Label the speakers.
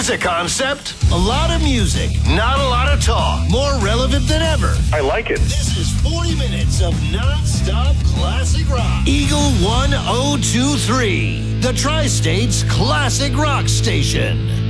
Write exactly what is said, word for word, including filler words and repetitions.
Speaker 1: Here's a concept. A lot of music, not a lot of talk. More relevant than ever.
Speaker 2: I like it.
Speaker 1: This is forty minutes of non-stop classic rock. Eagle one oh two three, the Tri-State's classic rock station.